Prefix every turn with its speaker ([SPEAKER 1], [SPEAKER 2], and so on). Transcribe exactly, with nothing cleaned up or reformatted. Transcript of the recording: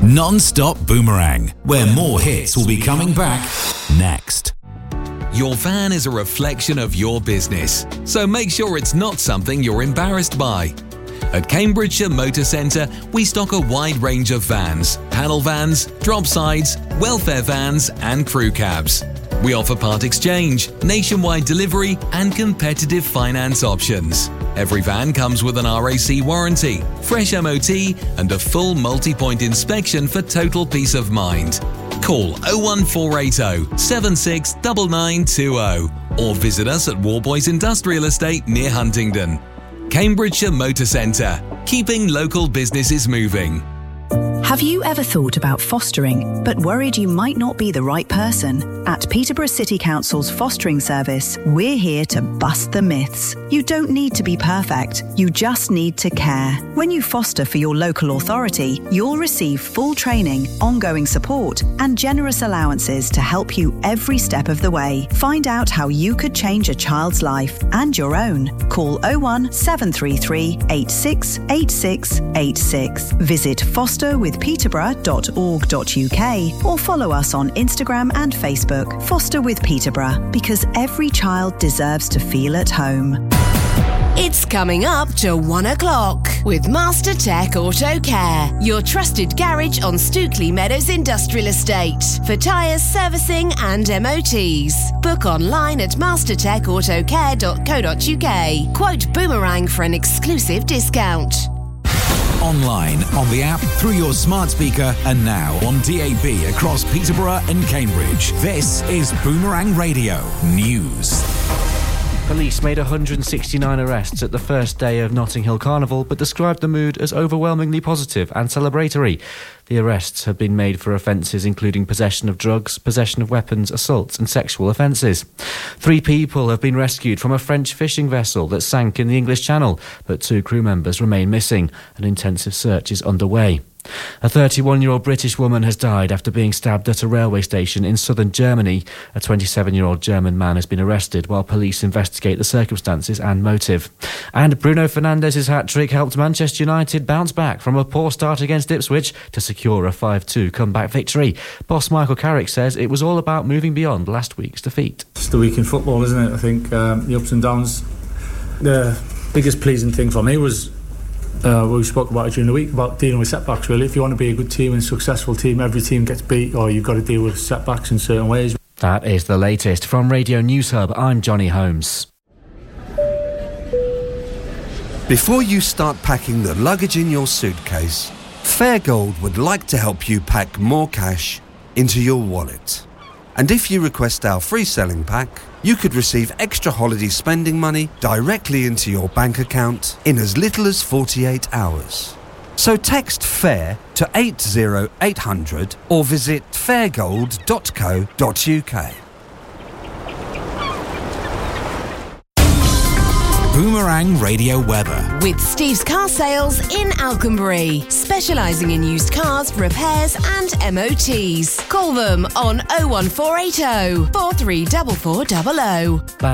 [SPEAKER 1] Non-stop Boomerang, where more hits will be coming back next.
[SPEAKER 2] Your van is a reflection of your business, so make sure it's not something you're embarrassed by. At Cambridgeshire Motor Centre, we stock a wide range of vans, panel vans, drop sides, welfare vans and crew cabs. We offer part exchange, nationwide delivery and competitive finance options. Every van comes with an R A C warranty, fresh M O T and a full multi-point inspection for total peace of mind. Call oh one four eight oh, seven six nine nine two oh or visit us at Warboys Industrial Estate near Huntingdon. Cambridgeshire Motor Centre, keeping local businesses moving.
[SPEAKER 3] Have you ever thought about fostering, but worried you might not be the right person? At Peterborough City Council's fostering service, we're here to bust the myths. You don't need to be perfect, you just need to care. When you foster for your local authority, you'll receive full training, ongoing support, and generous allowances to help you every step of the way. Find out how you could change a child's life and your own. Call oh one seven three three, eight six eight six eight six. Visit foster with peterborough dot org dot U K or follow us on Instagram and Facebook. Foster with Peterborough, because every child deserves to feel at home.
[SPEAKER 4] It's coming up to one o'clock with Master Tech Auto Care, your trusted garage on Stookley Meadows Industrial Estate for tyres, servicing and M O Ts. Book online at master tech auto care dot co dot U K. Quote Boomerang for an exclusive discount.
[SPEAKER 1] Online, on the app, through your smart speaker, and now on D A B across Peterborough and Cambridge. This is Boomerang Radio News.
[SPEAKER 5] Police made one hundred sixty-nine arrests at the first day of Notting Hill Carnival, but described the mood as overwhelmingly positive and celebratory. The arrests have been made for offences including possession of drugs, possession of weapons, assaults and sexual offences. Three people have been rescued from a French fishing vessel that sank in the English Channel, but two crew members remain missing. An intensive search is underway. A thirty-one-year-old British woman has died after being stabbed at a railway station in southern Germany. A twenty-seven-year-old German man has been arrested while police investigate the circumstances and motive. And Bruno Fernandes' hat-trick helped Manchester United bounce back from a poor start against Ipswich to secure a five two comeback victory. Boss Michael Carrick says it was all about moving beyond last week's defeat.
[SPEAKER 6] It's the week in football, isn't it? I think um, the ups and downs. The biggest pleasing thing for me was Uh, we spoke about it during the week, about dealing with setbacks, really. If you want to be a good team and successful team, every team gets beat, or you've got to deal with setbacks in certain ways.
[SPEAKER 5] That is the latest. From Radio News Hub, I'm Johnny Holmes.
[SPEAKER 7] Before you start packing the luggage in your suitcase, Fairgold would like to help you pack more cash into your wallet. And if you request our free selling pack, you could receive extra holiday spending money directly into your bank account in as little as forty-eight hours. So text FAIR to eight oh eight hundred or visit fairgold dot co dot U K.
[SPEAKER 1] Boomerang Radio weather.
[SPEAKER 4] With Steve's Car Sales in Alconbury, specialising in used cars, repairs and M O Ts. Call them on oh one four eight oh, four three four four double oh.